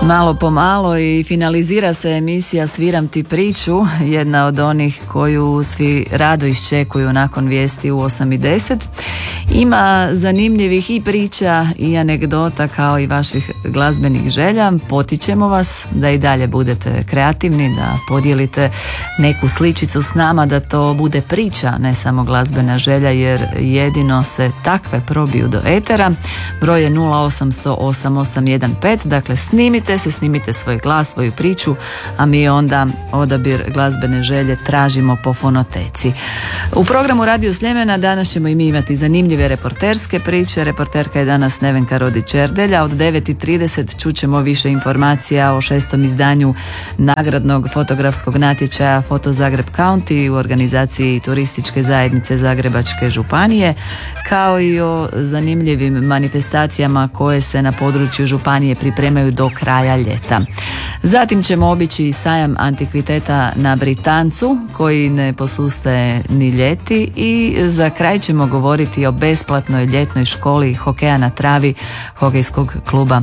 Malo po malo i finalizira se emisija Sviram ti priču, jedna od onih koju svi rado iščekuju nakon vijesti u 8:10. Ima zanimljivih i priča i anegdota kao i vaših glazbenih želja. Potičemo vas da i dalje budete kreativni, da podijelite neku sličicu s nama, da to bude priča, ne samo glazbena želja, jer jedino se takve probiju do etera. Broj je 0800 8815, dakle snimite svoj glas, svoju priču, a mi onda odabir glazbene želje tražimo po fonoteci. U programu Radio Sljemena danas ćemo i mi imati zanimljive reporterske priče. Reporterka je danas Nevenka Rodić-Erdelja. Od 9:30 čućemo više informacija o 6. izdanju nagradnog fotografskog natječaja Foto Zagreb County u organizaciji Turističke zajednice Zagrebačke županije, kao i o zanimljivim manifestacijama koje se na području županije pripremaju do kraja ljeta. Zatim ćemo obići sajam antikviteta na Britancu koji ne posustaje ni ljeti i za kraj ćemo govoriti o besplatnoj ljetnoj školi hokeja na travi hokejskog kluba